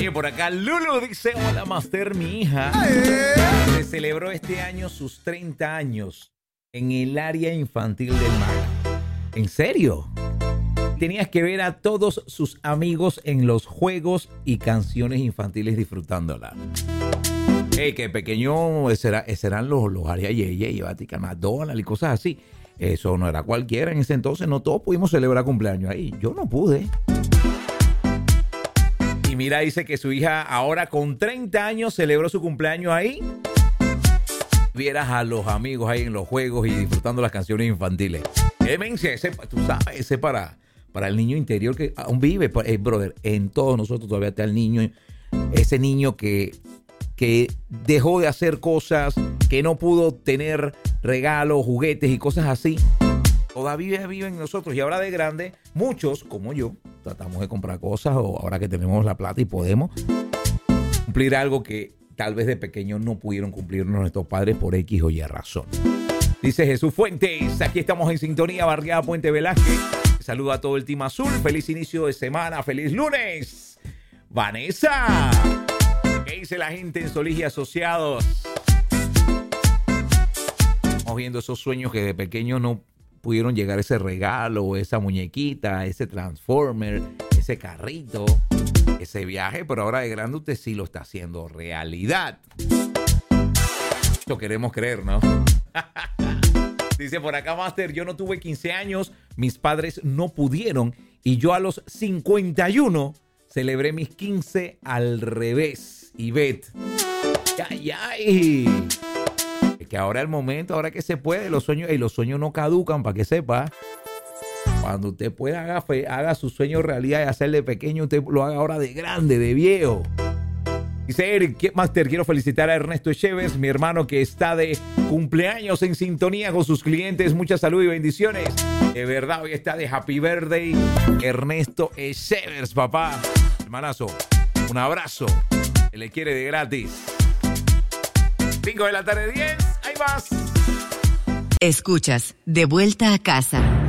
Oye, por acá Lulu dice, hola Master, mi hija se celebró este año sus 30 años en el área infantil del MAC. ¿En serio? Tenías que ver a todos sus amigos en los juegos y canciones infantiles disfrutándola. Que pequeño eran los área Yeye, Vatica McDonald's y cosas así. Eso no era cualquiera en ese entonces, no todos pudimos celebrar cumpleaños ahí. Yo no pude. Y mira, dice que su hija ahora con 30 años celebró su cumpleaños ahí. Vieras a los amigos ahí en los juegos y disfrutando las canciones infantiles. Tú sabes, ese para el niño interior que aún vive, brother, en todos nosotros todavía está el niño, ese niño que dejó de hacer cosas, que no pudo tener regalos, juguetes y cosas así. Todavía vive en nosotros y ahora de grande, muchos, como yo, tratamos de comprar cosas o ahora que tenemos la plata y podemos cumplir algo que tal vez de pequeño no pudieron cumplir nuestros padres por X o Y razón. Dice Jesús Fuentes, aquí estamos en sintonía, barriada Puente Velázquez. Saludo a todo el Team Azul, feliz inicio de semana, feliz lunes. Vanessa, ¿qué dice la gente en Solís y Asociados? Estamos viendo esos sueños que de pequeño no pudieron llegar ese regalo, esa muñequita, ese Transformer, ese carrito, ese viaje, pero ahora de grande usted sí lo está haciendo realidad. Lo queremos creer, ¿no? Dice por acá, Master, yo no tuve 15 años, mis padres no pudieron y yo a los 51 celebré mis 15 al revés. Ivette. ¡Ay! Es que ahora es el momento, ahora que se puede, los sueños no caducan, para que sepa. Cuando usted pueda, haga su sueño realidad y hacerle pequeño, usted lo haga ahora de grande, de viejo. Dice Eric, Master, quiero felicitar a Ernesto Echeves, mi hermano que está de cumpleaños en sintonía con sus clientes. Mucha salud y bendiciones. De verdad, hoy está de Happy Birthday Ernesto Echeves, papá. Hermanazo, un abrazo. Se le quiere de gratis. 5 de la tarde, 10. Ahí vas. Escuchas De Vuelta a Casa.